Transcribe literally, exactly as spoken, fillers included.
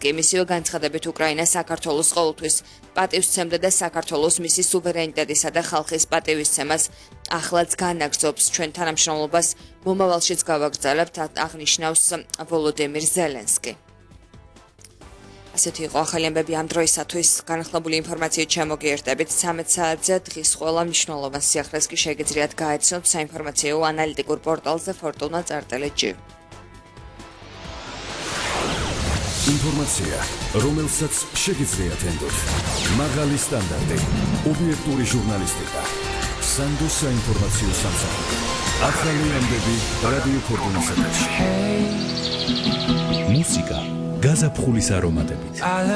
ზელენსკი მისივე განცხადებით უკრაინა საქართველოს ყოველთვის პატივსცემდა და საქართველოს მისი სუვერენიტეტისა და ხალხის პატივისცემას ახლაც განაგრძობს. ჩვენ თანამშრომლობას მომავალშიც გავაგრძელებთ, აღნიშნავს ვოლოდიმირ ზელენსკი. ასეთი იყო ახალი ამბები ამ დროისათვის. განახლებული ინფორმაციით შემოგიერთებით ცამეტ საათზე დღის ყველა მნიშვნელოვან სიახლეს კი შეგიძლიათ გაეცნოთ საინფორმაციო ანალიტიკურ პორტალზე fortuna punct r t l j. ინფორმაცია, რომელსაც შეგიძლიათ ენდოთ. მაღალი სტანდარტი, ობიექტური ჟურნალისტიკა. სანდოს საინფორმაციო სამსახური. ახალი ამბები რადიო ფორტუნას ეთერში. მუსიკა გაზაფხულის არომატებით.